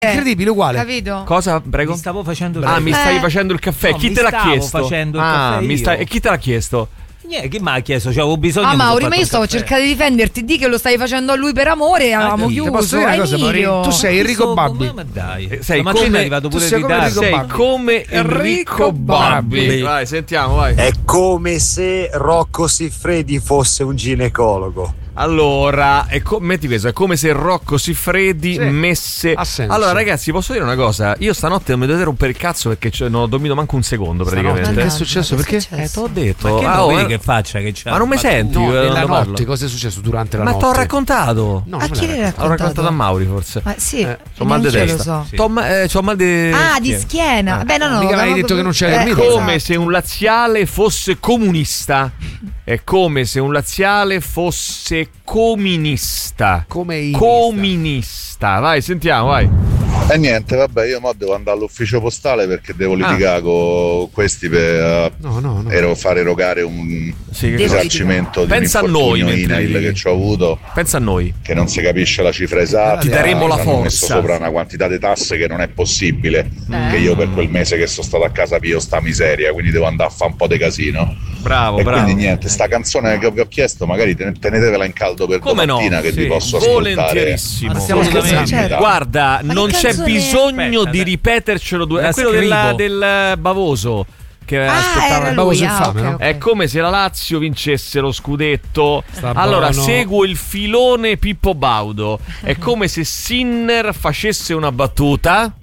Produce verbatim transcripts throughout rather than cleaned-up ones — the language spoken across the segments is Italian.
Incredibile, uguale. Capito? Cosa, prego? Mi stavo facendo il Ah, caffè. mi stai Eh. facendo il caffè. No, Chi mi te l'ha stavo chiesto? facendo il ah, caffè mi io. stai... E chi te l'ha chiesto? Niente, che mi ha chiesto? Cioè, avevo bisogno Ah, di Mauri, fatto ma io un stavo caffè. cercando di difenderti. Di che lo stai facendo a lui per amore e avevamo capito. chiuso. Posso dire una cosa, Mauri? Emilio. Tu sei Enrico Sto- Babbi. Ma dai, Eh, sei ma come come- è arrivato tu pure sei in come ritardo? Enrico Sei Babbi. come Enrico Babbi. Babbi. Vai, sentiamo, vai. È come se Rocco Siffredi fosse un ginecologo. Allora, è co- metti questo, è come se Rocco Siffredi Sì, messe. ha senso. Allora, ragazzi, posso dire una cosa? Io stanotte non mi dovete rompere il cazzo perché cioè, non ho dormito manco un secondo praticamente. Stanotte? Che è Mannaggia, successo? che è Perché? successo? Eh, t'ho detto. Ma che Ah, non oh, vedi eh, che faccia che c'ha? ma non mi senti? No, eh, nella quando notte, parlo? cosa è successo durante la Ma notte? t'ho raccontato. No, A non me chi l'hai l'hai L'ho raccontato? raccontato a Mauri forse. Ma sì, Eh, c'ho mal di neanche io testa. lo so. C'ho, ma- eh, c'ho mal di Ah, di schiena. Beh, no, no. Mica no, avevi no, detto che non c'hai eh, dormito? È come esatto. se un laziale fosse comunista. È come se un laziale fosse comunista. Come i Comunista. Vai, sentiamo, vai. E niente, vabbè, io mo devo andare all'ufficio postale perché devo Ah. litigare con questi per eh, No, no, no. ero fare erogare un Sì, che Devo cosa- risarcimento di Pensa a un noi infortunio mentre INAIL litighi. che ho avuto, Pensa a noi. che non si capisce la cifra esatta. Ti daremo la ci hanno messo forza. sopra una quantità di tasse che non è possibile, Eh. che io per quel mese che sono stato a casa pio sta miseria, quindi devo andare a fare un po' di casino. Bravo, E bravo. quindi niente, sta canzone che vi ho chiesto magari ten- tenetevela in caldo per Come no? domattina che Sì. vi posso ascoltare. Volentierissimo. Ma stiamo Assolutamente. ascoltando. Certo. Guarda, Ma non che c'è canzone è? bisogno Aspetta, di dai. ripetercelo due. La È quello della- scrivo. del Bavoso che Ah, aspettava. era Bavoso lui. Ah, infame, ok, no? ok. È come se la Lazio vincesse lo scudetto. Sta Allora, buono. seguo il filone Pippo Baudo. È come se Sinner facesse una battuta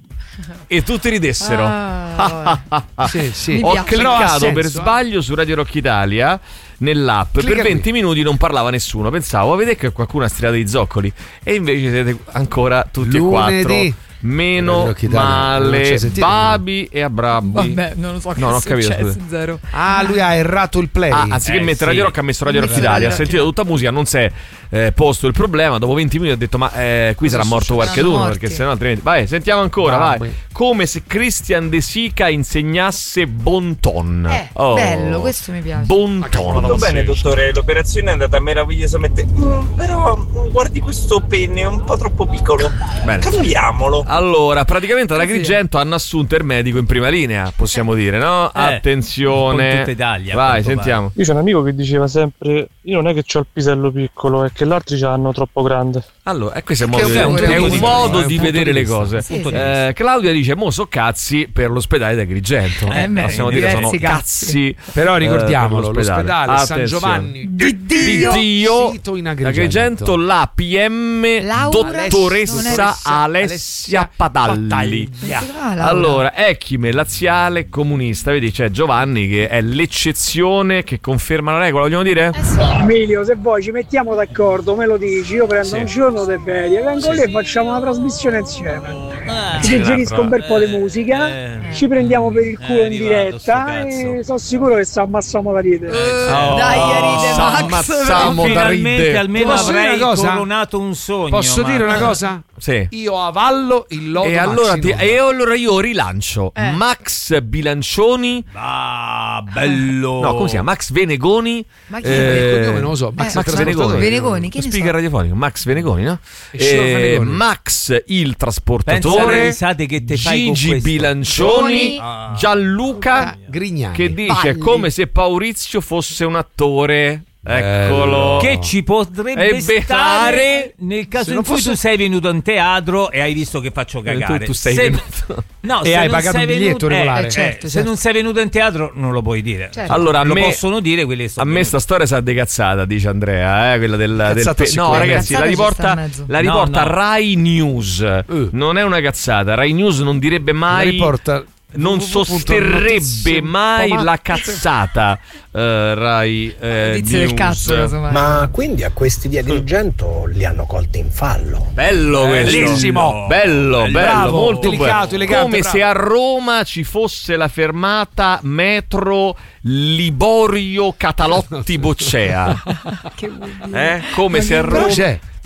e tutti ridessero. Ah, Sì, sì. Ho piace. Però ha cliccato senso, per eh. sbaglio su Radio Rock Italia nell'app. Clicca Per qui. venti minuti non parlava nessuno. Pensavo, vedete che qualcuno ha stirato i zoccoli. E invece siete ancora tutti Lunedì. e quattro. Meno Radio Rock Italia. Non ci male. hai sentito, Babi e Abrabbi. Vabbè, non lo so che No, non ho è capito, successo, scusa. zero. Ah, lui ha errato il play. Ah, anziché Eh, mettere sì. Radio Rock ha messo Radio Ha Rock messo Italia. Radio Ha Rock. sentito tutta musica, non si è eh, posto il problema. Dopo venti minuti ha detto: ma eh, qui sarà morto succede? qualcheduno. Saranno Perché morti. sennò altrimenti. Vai, sentiamo ancora. Vabbè. Vai. Come se Christian De Sica insegnasse bon ton. Eh, Oh. bello, questo mi piace. Bon Tutto ton. bene dottore, l'operazione è andata meravigliosamente. Mm, però mm, guardi questo penne, è un po' troppo piccolo. Bene. Cambiamolo. Allora, praticamente ad Sì. Agrigento hanno assunto il medico in prima linea, possiamo dire, no? Eh, Attenzione. un po' in tutta Italia, a Vai, quanto sentiamo. Io c'ho un amico che diceva sempre: io non è che c'ho il pisello piccolo, è che gli altri ce l'hanno troppo grande. Allora, e questo è un Che modo, è un di, punto è di un vista, modo è un di punto vedere di le vista. cose. Sì, sì. Eh, Claudia dice: mo so cazzi per l'ospedale di Agrigento. Eh, beh, possiamo dire sono diversi cazzi. Però ricordiamolo, eh, per l'ospedale San Attenzione. Giovanni Di Di Dio. Dio, sito in Agrigento, Agrigento. la P M Laura dottoressa non Alessia Alessia Padalli. Padalli. Si chiama Laura. Allora, Ecchime, laziale, comunista. Vedi, c'è Giovanni che è l'eccezione che conferma la regola, vogliamo dire? Eh sì. Emilio, se vuoi ci mettiamo d'accordo, me lo dici, io prendo Sì. un giorno di ferie, vengo lì e facciamo una trasmissione insieme. Ah, Ti suggerisco un bel po' di musica, Eh. ci prendiamo per il culo È in arrivato sto diretta cazzo. e sono sicuro che ci ammazziamo da ridere. Oh, Dai, ride, Max. ammazziamo da Finalmente ride. almeno Posso dire avrei una cosa? coronato un sogno. Posso ma- dire una cosa? Sì. Io avallo il lodo E allora, Maxi ti- Nova. e allora io rilancio Eh. Max Bilancioni. Ah, bello. No, come si chiama? Max Venegoni. Ma chi eh, è? Il cognome non lo so. Max, Eh, il trasportatore. Venegoni, che ne speaker so? radiofonico Max Venegoni, no? E Sciro Eh, Venegoni. Max il Pensa alle trasportatore, risate che te fai con Gigi questo. Bilancioni, Ah. Gianluca Grignani. che dice Balli. come se Maurizio fosse un attore. Eccolo. Che ci potrebbe E stare beccare nel caso se in non cui fosse- tu sei venuto in teatro e hai visto che faccio cagare. Tu, tu sei Se- venuto. No, E se hai non pagato sei un biglietto venuto- regolare. eh, Certo, se certo. non sei venuto in teatro non lo puoi dire. Certo. Allora, a lo me, possono dire quelli che sono a me venuti. sta storia sa de cazzata, dice Andrea, eh, quella del, del Cazzata pe- no, sicuramente. ragazzi, la Cazzata ci sta riporta, in mezzo. la No, riporta no. Rai News. Eh. Non è una cazzata. Rai News non direbbe La mai, riporta non sosterrebbe mai la cazzata. eh, Rai eh, Notizie del News. cazzo, casomai. Ma quindi a questi di Agrigento li hanno colti in fallo. Bello questo. Bellissimo. Bello, bello, Bravo, molto delicato, bello. elegante, Come bravo. se a Roma ci fosse la fermata metro Liborio Catalotti Boccea. Che vuol dire? Eh? Come Ma se a che- Roma Però c'è.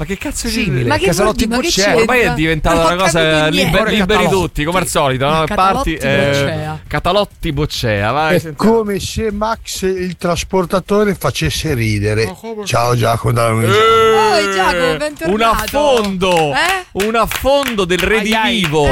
Ma che cazzo Simile, Ma che Casalotti vuol dire? Ma che Boccea. c'entra? Ormai è diventata Non ho una cosa capito liber- niente. liberi Catalotti. tutti, come al solito, no? Catalotti Parti, eh, Boccea. Catalotti Boccea, vai. È sentiamo. come se Max il trasportatore facesse ridere. Ciao Giacomo dalla Luisa. Oh, Giacomo, bentornato. Un affondo, Eh? un affondo del redivivo.